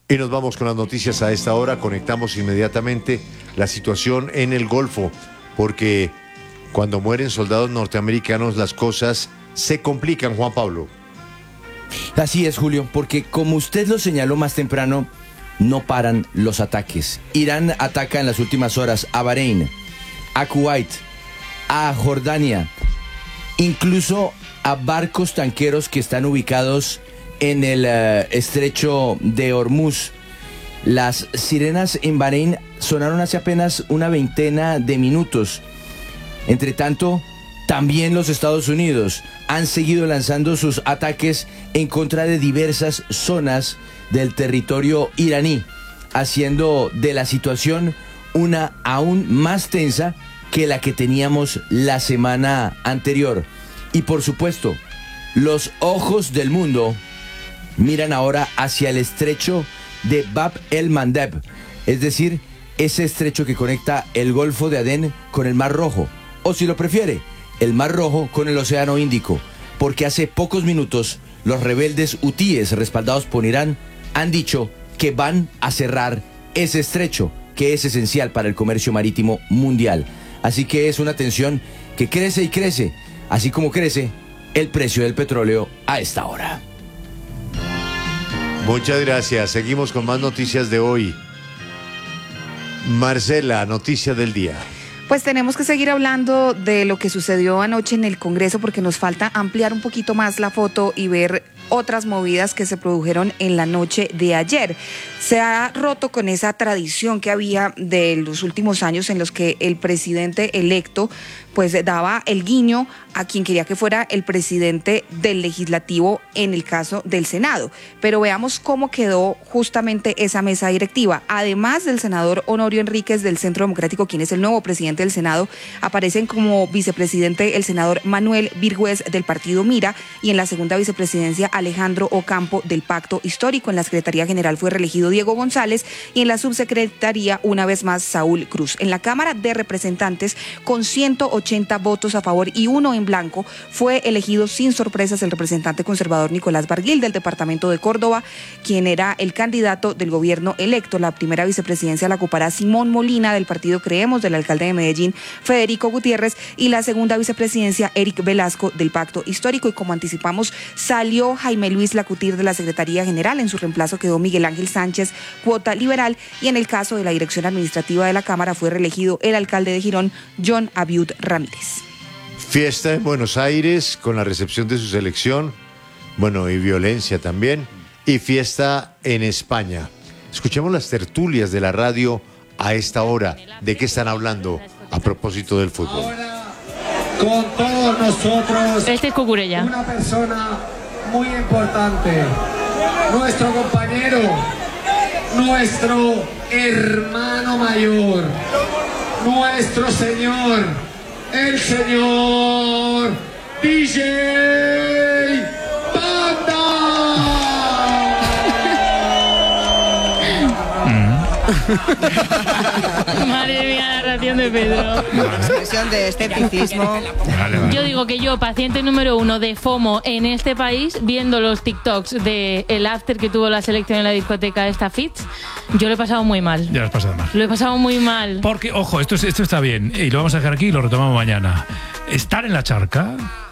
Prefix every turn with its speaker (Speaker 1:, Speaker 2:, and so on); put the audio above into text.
Speaker 1: Y nos vamos con las noticias a esta hora. Conectamos inmediatamente la situación en el Golfo, porque cuando mueren soldados norteamericanos las cosas se complican, Juan Pablo.
Speaker 2: Así es, Julio, porque como usted lo señaló más temprano, no paran los ataques. Irán ataca en las últimas horas a Bahrein, a Kuwait, a Jordania, incluso a barcos tanqueros que están ubicados en el estrecho de Hormuz. Las sirenas en Bahrein sonaron hace apenas una veintena de minutos. Entre tanto, también los Estados Unidos han seguido lanzando sus ataques en contra de diversas zonas del territorio iraní, haciendo de la situación una aún más tensa que la que teníamos la semana anterior. Y por supuesto, los ojos del mundo miran ahora hacia el estrecho de Bab el-Mandeb, es decir, ese estrecho que conecta el Golfo de Adén con el Mar Rojo, o si lo prefiere, el Mar Rojo con el Océano Índico, porque hace pocos minutos los rebeldes hutíes respaldados por Irán han dicho que van a cerrar ese estrecho, que es esencial para el comercio marítimo mundial. Así que es una tensión que crece y crece, así como crece el precio del petróleo a esta hora.
Speaker 1: Muchas gracias. Seguimos con más noticias de hoy. Marcela, noticia del día.
Speaker 3: Pues tenemos que seguir hablando de lo que sucedió anoche en el Congreso, porque nos falta ampliar un poquito más la foto y ver otras movidas que se produjeron en la noche de ayer. Se ha roto con esa tradición que había de los últimos años en los que el presidente electo pues daba el guiño a quien quería que fuera el presidente del legislativo en el caso del Senado. Pero veamos cómo quedó justamente esa mesa directiva. Además del senador Honorio Enríquez del Centro Democrático, quien es el nuevo presidente del Senado, aparecen como vicepresidente el senador Manuel Virgües del partido Mira, y en la segunda vicepresidencia Alejandro Ocampo del Pacto Histórico. En la Secretaría General fue reelegido Diego González y en la subsecretaría una vez más Saúl Cruz. En la Cámara de Representantes, con 180 votos a favor y 1 en blanco, fue elegido sin sorpresas el representante conservador Nicolás Barguil del departamento de Córdoba, quien era el candidato del gobierno electo. La primera vicepresidencia la ocupará Simón Molina del partido Creemos del alcalde de Medellín Federico Gutiérrez, y la segunda vicepresidencia Eric Velasco del Pacto Histórico. Y como anticipamos, salió Jaime Luis Lacutir de la Secretaría General. En su reemplazo quedó Miguel Ángel Sánchez, cuota liberal, y en el caso de la dirección administrativa de la Cámara fue reelegido el alcalde de Girón, John Abiud Ramírez.
Speaker 1: Fiesta en Buenos Aires con la recepción de su selección, bueno, y violencia también, y fiesta en España. Escuchemos las tertulias de la radio a esta hora. ¿De qué están hablando a propósito del fútbol?
Speaker 4: Ahora, con todos nosotros,
Speaker 5: este es Cucurella,
Speaker 4: una persona muy importante, nuestro compañero, nuestro hermano mayor, nuestro señor, el señor DJ Banda.
Speaker 5: Madre mía, la narración de Pedro.
Speaker 6: Expresión de escepticismo.
Speaker 5: Vale. Yo digo que yo, paciente número 1 de FOMO en este país, viendo los TikToks de el after que tuvo la selección en la discoteca esta Fitz, yo lo he pasado muy mal.
Speaker 7: Ya lo has pasado mal.
Speaker 5: Lo he pasado muy mal.
Speaker 7: Porque, ojo, esto está bien, y lo vamos a dejar aquí y lo retomamos mañana. Estar en la charca